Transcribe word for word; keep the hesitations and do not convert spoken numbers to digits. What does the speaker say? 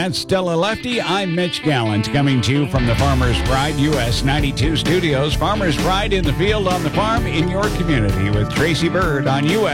That's Stella Lefty. I'm Mitch Gallant, coming to you from the Farmers Pride U S ninety-two studios. Farmers Pride in the field, on the farm, in your community with Tracy Bird on U S